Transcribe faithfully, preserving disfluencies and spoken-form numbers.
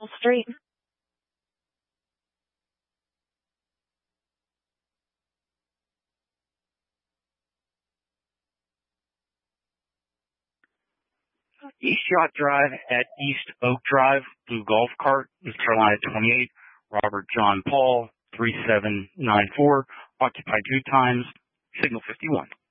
Street. East Yacht Drive at East Oak Drive, blue golf cart, North Carolina twenty-eight, Robert John Paul, three seven nine four, occupied two times, signal fifty-one.